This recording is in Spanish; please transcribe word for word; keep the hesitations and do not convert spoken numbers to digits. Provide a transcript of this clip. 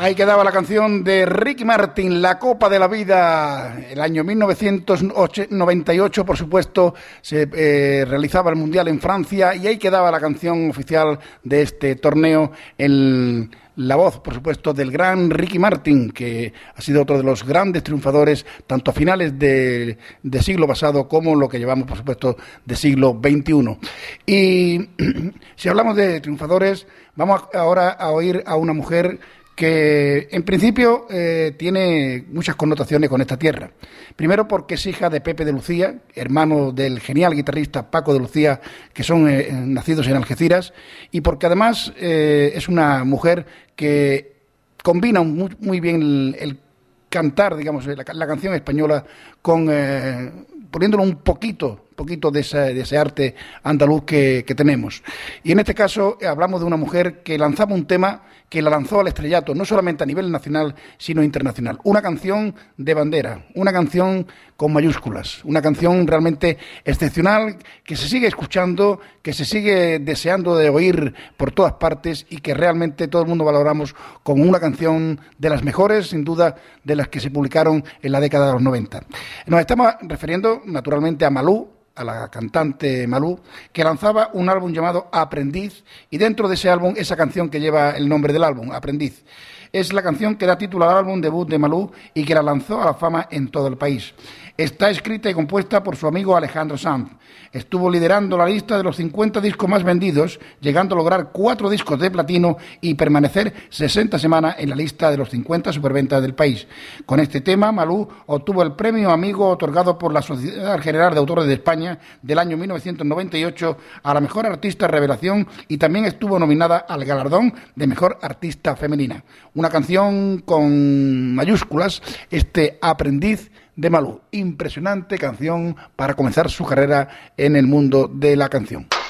Ahí quedaba la canción de Ricky Martin, La Copa de la Vida. El año mil novecientos noventa y ocho, por supuesto, se eh, realizaba el Mundial en Francia y ahí quedaba la canción oficial de este torneo, el, la voz, por supuesto, del gran Ricky Martin, que ha sido otro de los grandes triunfadores, tanto a finales de, de siglo pasado como lo que llevamos, por supuesto, de siglo veintiuno. Y si hablamos de triunfadores, vamos ahora a oír a una mujer que en principio eh, tiene muchas connotaciones con esta tierra. Primero porque es hija de Pepe de Lucía, hermano del genial guitarrista Paco de Lucía, que son eh, nacidos en Algeciras, y porque además eh, es una mujer que combina muy, muy bien el, el cantar, digamos, la, la canción española con eh, poniéndolo un poquito poquito de ese, de ese arte andaluz que, que tenemos. Y en este caso eh, hablamos de una mujer que lanzaba un tema que la lanzó al estrellato, no solamente a nivel nacional, sino internacional. Una canción de bandera, una canción con mayúsculas, una canción realmente excepcional que se sigue escuchando, que se sigue deseando de oír por todas partes y que realmente todo el mundo valoramos como una canción de las mejores, sin duda, de las que se publicaron en la década de los noventa. Nos estamos refiriendo, naturalmente, a Malú, a la cantante Malú, que lanzaba un álbum llamado Aprendiz, y dentro de ese álbum, esa canción que lleva el nombre del álbum, Aprendiz. Es la canción que da título al álbum debut de Malú y que la lanzó a la fama en todo el país. Está escrita y compuesta por su amigo Alejandro Sanz. Estuvo liderando la lista de los cincuenta discos más vendidos, llegando a lograr cuatro discos de platino y permanecer sesenta semanas en la lista de los cincuenta superventas del país. Con este tema, Malú obtuvo el premio Amigo otorgado por la Sociedad General de Autores de España del año mil novecientos noventa y ocho a la mejor artista revelación y también estuvo nominada al galardón de mejor artista femenina. Una canción con mayúsculas, este Aprendiz de Malú. Impresionante canción para comenzar su carrera en el mundo de la canción.